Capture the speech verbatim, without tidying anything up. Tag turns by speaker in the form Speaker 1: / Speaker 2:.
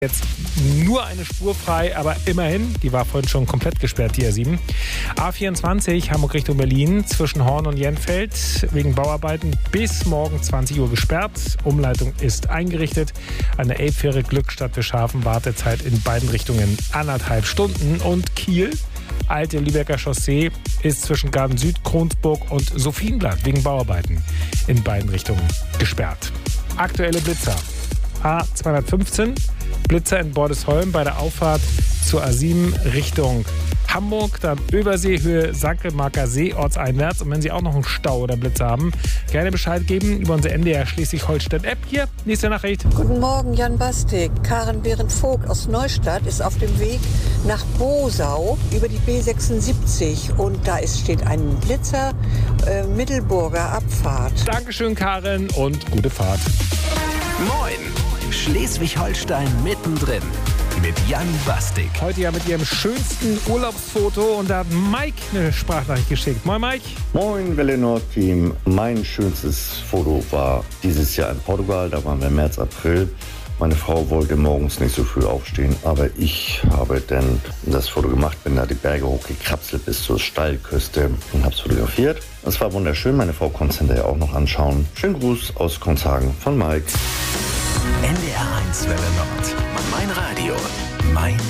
Speaker 1: Jetzt nur eine Spur frei, aber immerhin, die war vorhin schon komplett gesperrt, die A sieben. A vierundzwanzig, Hamburg Richtung Berlin, zwischen Horn und Jenfeld, wegen Bauarbeiten bis morgen zwanzig Uhr gesperrt. Umleitung ist eingerichtet. Eine Elbfähre Glückstadt Wischhafen, Wartezeit in beiden Richtungen anderthalb Stunden. Und Kiel, alte Lübecker Chaussee, ist zwischen Garden Süd, Kronsburg und Sophienblatt wegen Bauarbeiten in beiden Richtungen gesperrt. Aktuelle Blitzer. A zweihundertfünfzehn, Blitzer in Bordesholm bei der Auffahrt zur A sieben Richtung Hamburg, dann Übersee, Höhe Sankelmarker See, ortseinwärts. Und wenn Sie auch noch einen Stau oder Blitzer haben, gerne Bescheid geben über unsere N D R Schleswig-Holstein-App. Hier, nächste Nachricht.
Speaker 2: Guten Morgen, Jan Bastik. Karen Behrendt-Vogt aus Neustadt ist auf dem Weg nach Bosau über die B sechsundsiebzig. Und da ist, steht ein Blitzer, äh, Mittelburger Abfahrt.
Speaker 1: Dankeschön, Karen, und gute Fahrt.
Speaker 3: Moin! Schleswig-Holstein mittendrin mit Jan Bastik.
Speaker 1: Heute ja mit ihrem schönsten Urlaubsfoto und da hat Mike eine Sprachnachricht geschickt. Moin Mike.
Speaker 4: Moin Welle Nord Team. Mein schönstes Foto war dieses Jahr in Portugal. Da waren wir im März, April. Meine Frau wollte morgens nicht so früh aufstehen, aber ich habe dann das Foto gemacht, bin da die Berge hochgekrapselt bis zur Steilküste und habe es fotografiert. Das war wunderschön, meine Frau konnte es hinterher auch noch anschauen. Schönen Gruß aus Konshagen von Mike.
Speaker 3: N D R eins Welle Nord. Mein Radio. Mein